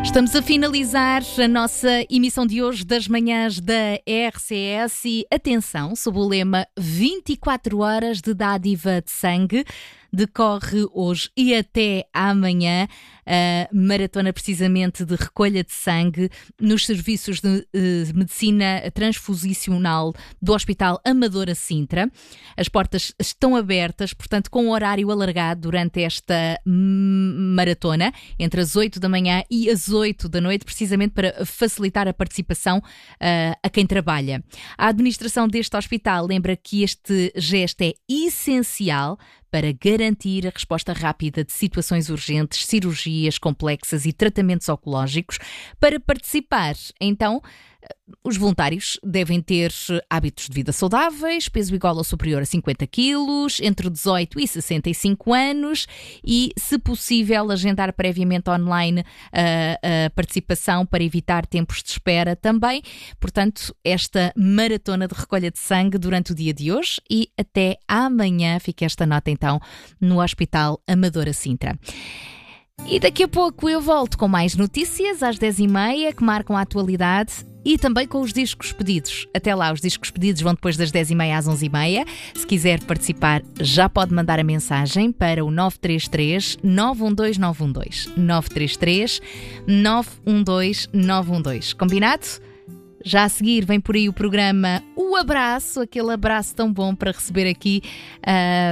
Estamos a finalizar a nossa emissão de hoje das manhãs da RCS e atenção, sob o lema 24 horas de dádiva de sangue. Decorre hoje e até amanhã a maratona precisamente de recolha de sangue nos serviços de medicina transfusional do Hospital Amadora Sintra. As portas estão abertas, portanto, com horário alargado durante esta maratona, entre as 8 da manhã e as 8 da noite, precisamente para facilitar a participação a quem trabalha. A administração deste hospital lembra que este gesto é essencial para garantir a resposta rápida de situações urgentes, cirurgias complexas e tratamentos oncológicos. Para participar, então, os voluntários devem ter hábitos de vida saudáveis, peso igual ou superior a 50 quilos, entre 18 e 65 anos e, se possível, agendar previamente online a participação para evitar tempos de espera também. Portanto, esta maratona de recolha de sangue durante o dia de hoje e até amanhã. Fica esta nota então no Hospital Amadora Sintra. E daqui a pouco eu volto com mais notícias às 10h30 que marcam a atualidade e também com os discos pedidos. Até lá, os discos pedidos vão depois das 10h30 às 11h30. Se quiser participar, já pode mandar a mensagem para o 933 912 912. 933 912 912. Combinado? Já a seguir vem por aí o programa O Abraço, aquele abraço tão bom para receber aqui